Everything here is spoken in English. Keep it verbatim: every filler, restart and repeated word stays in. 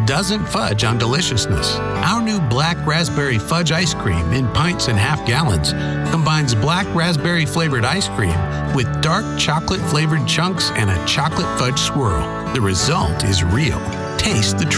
doesn't fudge on deliciousness. Our new Black Raspberry Fudge ice cream in pints and half gallons combines black raspberry flavored ice cream with dark chocolate flavored chunks and a chocolate fudge swirl. The result is real. Taste the